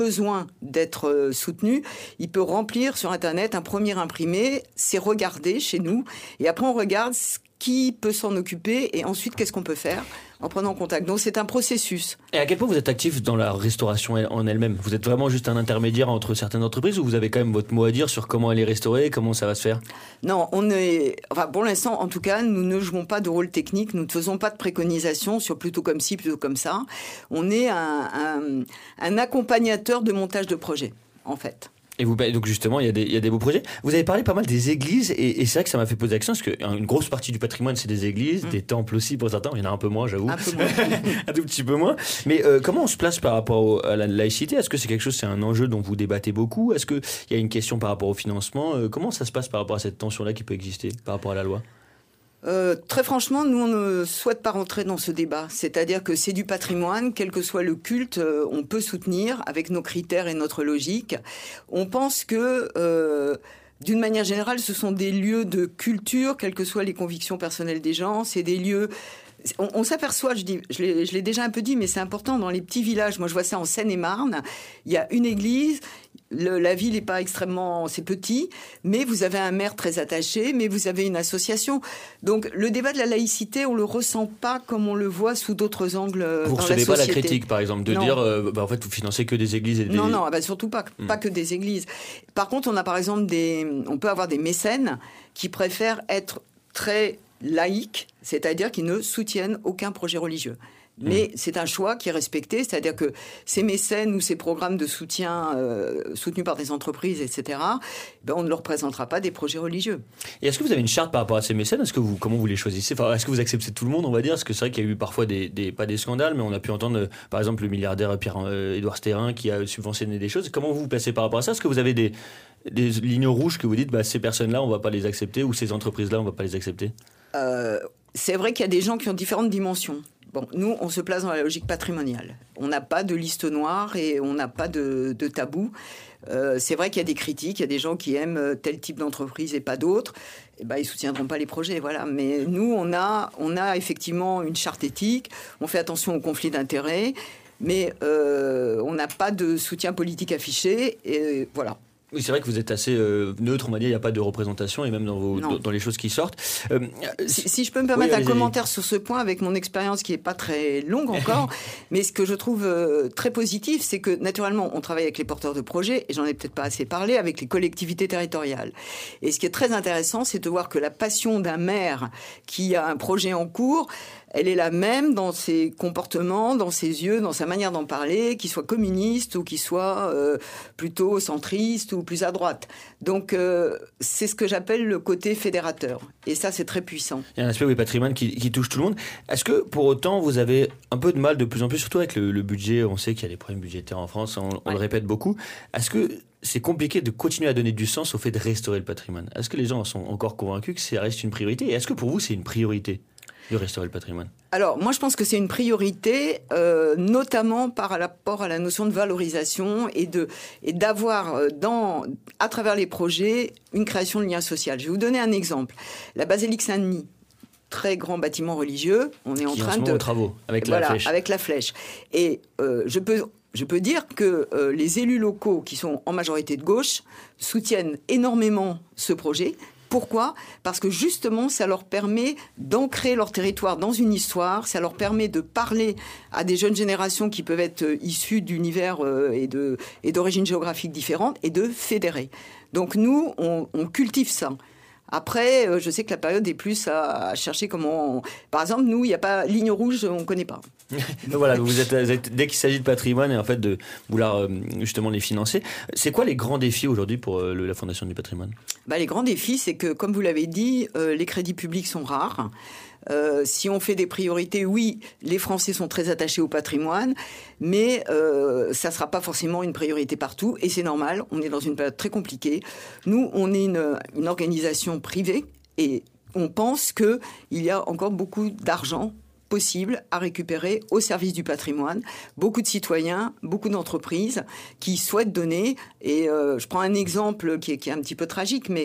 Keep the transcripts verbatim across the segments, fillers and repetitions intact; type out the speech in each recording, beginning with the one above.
besoin d'être soutenu, il peut remplir sur Internet un premier imprimé, c'est regardé chez nous, et après on regarde qui peut s'en occuper, et ensuite qu'est-ce qu'on peut faire en prenant contact. Donc c'est un processus. Et à quel point vous êtes actif dans la restauration en elle-même ? Vous êtes vraiment juste un intermédiaire entre certaines entreprises, ou vous avez quand même votre mot à dire sur comment elle est restaurée, comment ça va se faire ? Non, on est, enfin pour l'instant en tout cas, nous ne jouons pas de rôle technique, nous ne faisons pas de préconisation sur plutôt comme ci, plutôt comme ça. On est un, un, un accompagnateur de montage de projet, en fait. Et vous, donc justement, il y, a des, il y a des beaux projets. Vous avez parlé pas mal des églises, et, et c'est vrai que ça m'a fait poser la question, parce qu'une grosse partie du patrimoine, c'est des églises, mmh. des temples aussi pour certains. Il y en a un peu moins, j'avoue. Un peu moins. Un tout petit peu moins. Mais euh, comment on se place par rapport au, à la laïcité ? Est-ce que c'est quelque chose, c'est un enjeu dont vous débattez beaucoup ? Est-ce qu'il y a une question par rapport au financement ? euh, Comment ça se passe par rapport à cette tension-là qui peut exister par rapport à la loi ? Euh, très franchement, nous, on ne souhaite pas rentrer dans ce débat. C'est-à-dire que c'est du patrimoine, quel que soit le culte, euh, on peut soutenir avec nos critères et notre logique. On pense que, euh, d'une manière générale, ce sont des lieux de culture, quelles que soient les convictions personnelles des gens. C'est des lieux... On, on s'aperçoit, je, dis, je, l'ai, je l'ai déjà un peu dit, mais c'est important, dans les petits villages. Moi, je vois ça en Seine-et-Marne. Il y a une église... Le, la ville n'est pas extrêmement... C'est petit, mais vous avez un maire très attaché, mais vous avez une association. Donc, le débat de la laïcité, on ne le ressent pas comme on le voit sous d'autres angles vous dans la société. Vous ne recevez pas la critique, par exemple, de non. dire, euh, bah, en fait, vous financez que des églises et des... Non, non, bah, surtout pas, mmh. pas que des églises. Par contre, on a par exemple des... On peut avoir des mécènes qui préfèrent être très laïques, c'est-à-dire qui ne soutiennent aucun projet religieux. Mais mmh. c'est un choix qui est respecté, c'est-à-dire que ces mécènes ou ces programmes de soutien euh, soutenus par des entreprises, et cetera, ben on ne leur présentera pas des projets religieux. Et est-ce que vous avez une charte par rapport à ces mécènes ? Est-ce que vous, comment vous les choisissez ? Enfin, est-ce que vous acceptez tout le monde, on va dire ? Parce que c'est vrai qu'il y a eu parfois des, des pas des scandales, mais on a pu entendre, euh, par exemple, le milliardaire Pierre-Édouard Stérin qui a subventionné des choses. Comment vous vous placez par rapport à ça ? Est-ce que vous avez des, des lignes rouges que vous dites, bah, ces personnes-là, on ne va pas les accepter, ou ces entreprises-là, on ne va pas les accepter ? euh, C'est vrai qu'il y a des gens qui ont différentes dimensions. Bon, nous, on se place dans la logique patrimoniale. On n'a pas de liste noire et on n'a pas de, de tabou. Euh, c'est vrai qu'il y a des critiques, il y a des gens qui aiment tel type d'entreprise et pas d'autres. Eh ben, ils ne soutiendront pas les projets, voilà. Mais nous, on a, on a effectivement une charte éthique. On fait attention aux conflits d'intérêts, mais euh, on n'a pas de soutien politique affiché. Et voilà. Oui, c'est vrai que vous êtes assez euh, neutre, on m'a dit, il n'y a pas de représentation, et même dans, vos, dans, dans les choses qui sortent. Euh, si, si je peux me permettre oui, un commentaire sur ce point, avec mon expérience qui n'est pas très longue encore, mais ce que je trouve euh, très positif, c'est que naturellement, on travaille avec les porteurs de projets, et j'en ai peut-être pas assez parlé, avec les collectivités territoriales. Et ce qui est très intéressant, c'est de voir que la passion d'un maire qui a un projet en cours, elle est la même dans ses comportements, dans ses yeux, dans sa manière d'en parler, qu'il soit communiste ou qu'il soit euh, plutôt centriste ou plus à droite. Donc, euh, c'est ce que j'appelle le côté fédérateur. Et ça, c'est très puissant. Il y a un aspect, oui, patrimoine qui, qui touche tout le monde. Est-ce que, pour autant, vous avez un peu de mal de plus en plus, surtout avec le, le budget, on sait qu'il y a des problèmes budgétaires en France, on, on ouais. le répète beaucoup. Est-ce que c'est compliqué de continuer à donner du sens au fait de restaurer le patrimoine ? Est-ce que les gens sont encore convaincus que ça reste une priorité ? Et est-ce que pour vous, c'est une priorité ? De restaurer le patrimoine. Alors, moi, je pense que c'est une priorité, euh, notamment par rapport à la notion de valorisation et, de, et d'avoir, dans, à travers les projets, une création de lien social. Je vais vous donner un exemple. La basilique Saint-Denis, très grand bâtiment religieux, on est en Qui train en de... en travaux, avec voilà, la flèche. avec la flèche. Et euh, je peux... Je peux dire que euh, les élus locaux, qui sont en majorité de gauche, soutiennent énormément ce projet. Pourquoi ? Parce que justement, ça leur permet d'ancrer leur territoire dans une histoire, ça leur permet de parler à des jeunes générations qui peuvent être issues d'univers euh, et, de, et d'origines géographiques différentes, et de fédérer. Donc nous, on, on cultive ça. Après, euh, je sais que la période est plus à, à chercher comment... On... Par exemple, nous, il n'y a pas ligne rouge, on ne connaît pas. Voilà, vous êtes, vous êtes, dès qu'il s'agit de patrimoine et en fait de vouloir euh, justement les financer, c'est quoi les grands défis aujourd'hui pour euh, le, la Fondation du patrimoine ? Bah, les grands défis, c'est que, comme vous l'avez dit, euh, les crédits publics sont rares. Euh, si on fait des priorités, oui, les Français sont très attachés au patrimoine, mais euh, ça ne sera pas forcément une priorité partout, et c'est normal, on est dans une période très compliquée. Nous, on est une, une organisation privée, et on pense qu'il y a encore beaucoup d'argent possible à récupérer au service du patrimoine. Beaucoup de citoyens, beaucoup d'entreprises qui souhaitent donner, et euh, je prends un exemple qui est, qui est un petit peu tragique, mais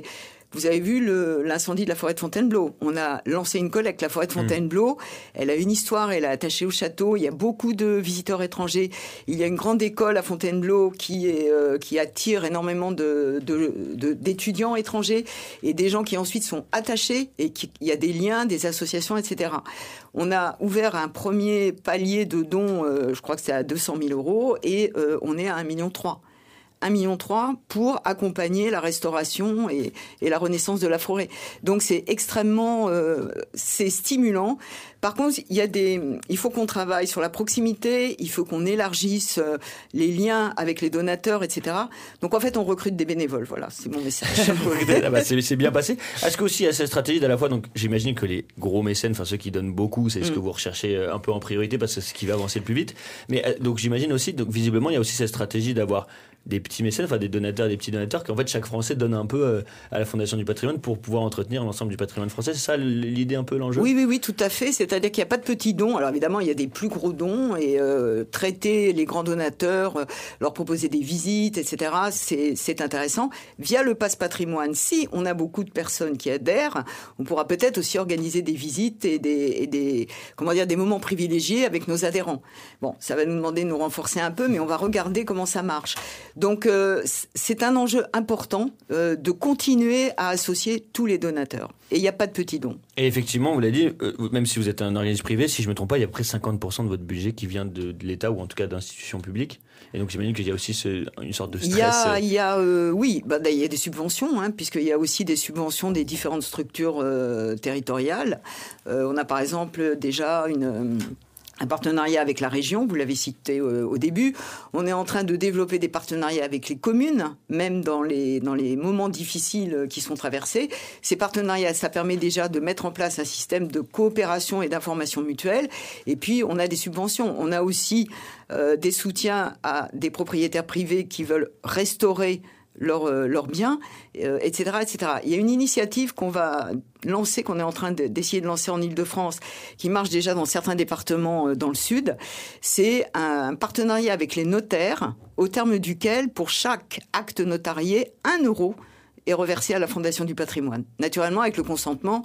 Vous avez vu le, l'incendie de la forêt de Fontainebleau. On a lancé une collecte. La forêt de Fontainebleau, mmh. elle a une histoire, elle est attachée au château. Il y a beaucoup de visiteurs étrangers. Il y a une grande école à Fontainebleau qui, est, euh, qui attire énormément de, de, de, d'étudiants étrangers et des gens qui ensuite sont attachés et qui, il y a des liens, des associations, et cetera. On a ouvert un premier palier de dons, euh, je crois que c'est à deux cent mille euros, et euh, on est à un million trois. un virgule trois million pour accompagner la restauration et, et la renaissance de la forêt. Donc c'est extrêmement euh, c'est stimulant. Par contre, il y a des, il faut qu'on travaille sur la proximité, il faut qu'on élargisse euh, les liens avec les donateurs, et cetera. Donc en fait, on recrute des bénévoles. Voilà, c'est mon message. ah bah c'est, c'est bien passé. Est-ce qu'aussi il y a cette stratégie d'à la fois, donc j'imagine que les gros mécènes, enfin ceux qui donnent beaucoup, c'est ce mm. que vous recherchez un peu en priorité parce que c'est ce qui va avancer le plus vite. Mais donc j'imagine aussi, donc visiblement, il y a aussi cette stratégie d'avoir des petits mécènes, enfin des donateurs, des petits donateurs, qu'en fait chaque Français donne un peu euh, à la Fondation du Patrimoine pour pouvoir entretenir l'ensemble du patrimoine français. C'est ça l'idée, un peu l'enjeu ? Oui, oui, oui, tout à fait. C'est-à-dire qu'il n'y a pas de petits dons. Alors évidemment, il y a des plus gros dons et euh, traiter les grands donateurs, euh, leur proposer des visites, et cetera. C'est, c'est intéressant. Via le Pass Patrimoine, si on a beaucoup de personnes qui adhèrent, on pourra peut-être aussi organiser des visites et des, et des, comment dire, des moments privilégiés avec nos adhérents. Bon, ça va nous demander de nous renforcer un peu, mais on va regarder comment ça marche. Donc, euh, c'est un enjeu important euh, de continuer à associer tous les donateurs. Et il n'y a pas de petits dons. Et effectivement, vous l'avez dit, euh, même si vous êtes un organisme privé, si je ne me trompe pas, il y a près de cinquante pour cent de votre budget qui vient de, de l'État ou en tout cas d'institutions publiques. Et donc, j'imagine qu'il y a aussi ce, une sorte de stress. Il y a, il y a euh, oui, bah, il y a des subventions, hein, puisqu'il y a aussi des subventions des différentes structures euh, territoriales. Euh, on a par exemple déjà une... Euh, un partenariat avec la région, vous l'avez cité euh, au début. On est en train de développer des partenariats avec les communes, même dans les, dans les moments difficiles qui sont traversés. Ces partenariats, ça permet déjà de mettre en place un système de coopération et d'information mutuelle. Et puis, on a des subventions. On a aussi euh, des soutiens à des propriétaires privés qui veulent restaurer leurs euh, leurs biens, euh, et cetera, et cetera. Il y a une initiative qu'on va lancer, qu'on est en train de, d'essayer de lancer en Île-de-France, qui marche déjà dans certains départements euh, dans le sud. C'est un, un partenariat avec les notaires, au terme duquel, pour chaque acte notarié, un euro est reversé à la Fondation du Patrimoine. Naturellement, avec le consentement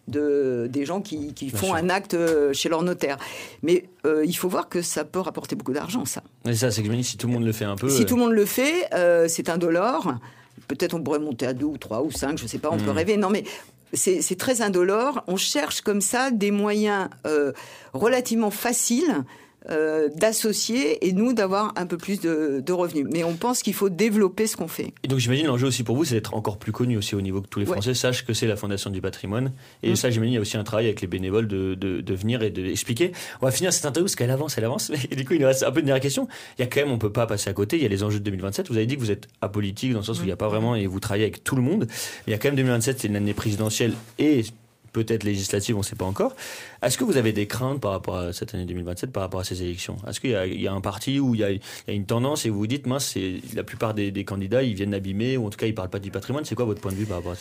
de, des gens qui, qui font un acte chez leur notaire. Mais euh, il faut voir que ça peut rapporter beaucoup d'argent, ça. Et ça, c'est que si tout le monde le fait un peu... Si euh... tout le monde le fait, euh, c'est indolore. Peut-être on pourrait monter à deux ou trois ou cinq, je ne sais pas, on mmh. peut rêver. Non, mais c'est, c'est très indolore. On cherche comme ça des moyens euh, relativement faciles Euh, d'associer et nous d'avoir un peu plus de, de revenus. Mais on pense qu'il faut développer ce qu'on fait. Et donc j'imagine l'enjeu aussi pour vous, c'est d'être encore plus connu aussi au niveau que tous les Français ouais. sachent que c'est la Fondation du Patrimoine. Et mmh. ça, j'imagine, il y a aussi un travail avec les bénévoles de, de, de venir et d'expliquer. On va finir cette interview parce qu'elle avance, elle avance. Et du coup, il nous reste un peu de dernière question. Il y a quand même, on peut pas passer à côté. Il y a les enjeux de deux mille vingt-sept. Vous avez dit que vous êtes apolitique dans le sens où il n'y a pas vraiment et vous travaillez avec tout le monde. Mais il y a quand même deux mille vingt-sept, c'est une année présidentielle et peut-être législative, on ne sait pas encore. Est-ce que vous avez des craintes par rapport à cette année deux mille vingt-sept, par rapport à ces élections ? Est-ce qu'il y a, il y a un parti où il y a, il y a une tendance et vous vous dites, mince, c'est, la plupart des, des candidats, ils viennent abîmer, ou en tout cas, ils ne parlent pas du patrimoine. C'est quoi votre point de vue par rapport à ça ?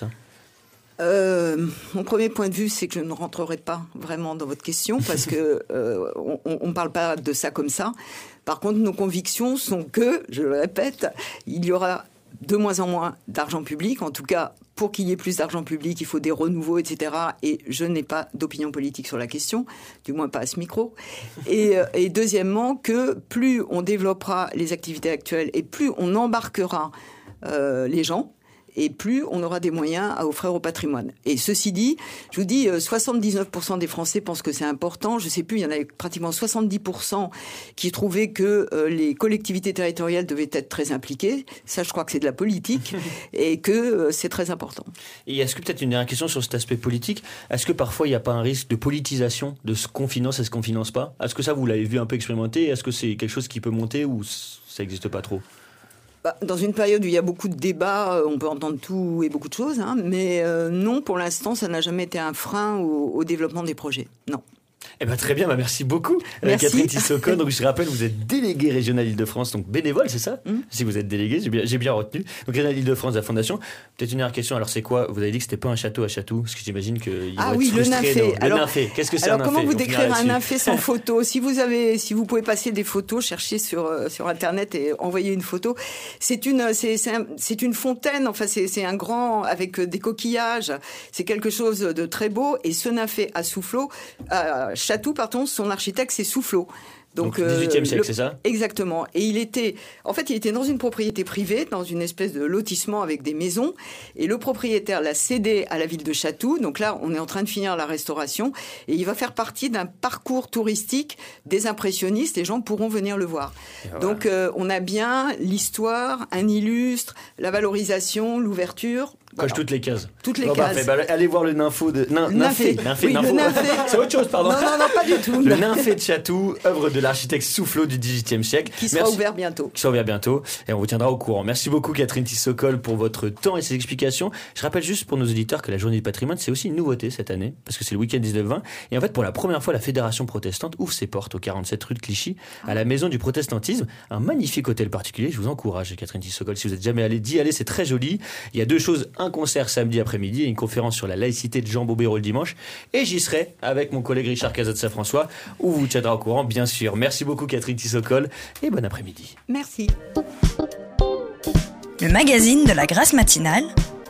Euh, mon premier point de vue, c'est que je ne rentrerai pas vraiment dans votre question parce que euh, on ne parle pas de ça comme ça. Par contre, nos convictions sont que, je le répète, il y aura de moins en moins d'argent public, en tout cas. Pour qu'il y ait plus d'argent public, il faut des renouveaux, et cetera. Et je n'ai pas d'opinion politique sur la question, du moins pas à ce micro. Et, et deuxièmement, que plus on développera les activités actuelles et plus on embarquera euh, les gens, et plus on aura des moyens à offrir au patrimoine. Et ceci dit, je vous dis, soixante-dix-neuf pour cent des Français pensent que c'est important. Je ne sais plus, il y en avait pratiquement soixante-dix pour cent qui trouvaient que euh, les collectivités territoriales devaient être très impliquées. Ça, je crois que c'est de la politique et que euh, c'est très important. Et est-ce que peut-être une dernière question sur cet aspect politique, est-ce que parfois il n'y a pas un risque de politisation de ce qu'on finance et ce qu'on ne finance pas ? Est-ce que ça, vous l'avez vu un peu expérimenter ? Est-ce que c'est quelque chose qui peut monter ou ça n'existe pas trop ? Dans une période où il y a beaucoup de débats, on peut entendre tout et beaucoup de choses, hein, mais euh, non, pour l'instant, ça n'a jamais été un frein au, au développement des projets. Non. Eh ben, très bien, bah, merci beaucoup. Merci. Catherine Tissot-Coll. Donc, je rappelle, vous êtes déléguée régionale Île-de-France, donc bénévole, c'est ça? mm. Si vous êtes déléguée, j'ai bien, j'ai bien retenu. Donc, régionale Île-de-France de la Fondation. Peut-être une dernière question. Alors, c'est quoi? Vous avez dit que c'était pas un château à Chatou, parce que j'imagine qu'il ah va oui, être le frustré. nymphée. Le nymphée. Qu'est-ce que c'est alors, un nymphée? comment vous décrire un nymphée sans photo? Si vous avez, si vous pouvez passer des photos, chercher sur euh, sur internet et envoyer une photo. C'est une, c'est c'est, un, c'est une fontaine. Enfin, c'est c'est un grand avec des coquillages. C'est quelque chose de très beau. Et ce nymphée à Soufflot, à Chatou, pardon, son architecte c'est Soufflot. Donc, Donc dix-huitième siècle, le, c'est ça? Exactement. Et il était, en fait, il était dans une propriété privée, dans une espèce de lotissement avec des maisons. Et le propriétaire l'a cédé à la ville de Chatou. Donc là, on est en train de finir la restauration. Et il va faire partie d'un parcours touristique des impressionnistes. Les gens pourront venir le voir. Voilà. Donc, euh, on a bien l'histoire, un illustre, la valorisation, l'ouverture. Coche voilà. toutes les cases. Toutes les bon, cases. Bah, allez voir le nympho de Nin, nymphée. nymphée. Oui, le nymphée. C'est autre chose, pardon. Non, non, non, pas du tout. Le nymphée de Chatou, œuvre de l'architecte Soufflot du dix-huitième siècle. Qui sera Merci. ouvert bientôt. Qui sera ouvert bientôt. Et on vous tiendra au courant. Merci beaucoup, Catherine Tissot-Coll, pour votre temps et ses explications. Je rappelle juste pour nos auditeurs que la journée du patrimoine, c'est aussi une nouveauté cette année, parce que c'est le week-end dix-neuf vingt. Et en fait, pour la première fois, la Fédération protestante ouvre ses portes au quarante-sept rue de Clichy, à la Maison du Protestantisme. Un magnifique hôtel particulier. Je vous encourage, Catherine Tissot-Coll, si vous êtes jamais allé, d'y aller. C'est très joli. Il y a deux choses. Un concert samedi après-midi et une conférence sur la laïcité de Jean Bobéro le dimanche. Et j'y serai avec mon collègue Richard Cazot de Saint-François, où vous tiendra au courant, bien sûr. Merci beaucoup, Catherine Tissot-Coll, et bon après-midi. Merci. Le magazine de la Grâce matinale.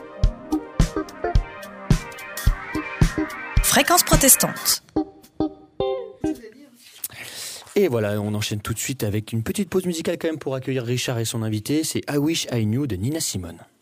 Fréquence protestante. Et voilà, on enchaîne tout de suite avec une petite pause musicale quand même pour accueillir Richard et son invité. C'est I Wish I Knew de Nina Simone.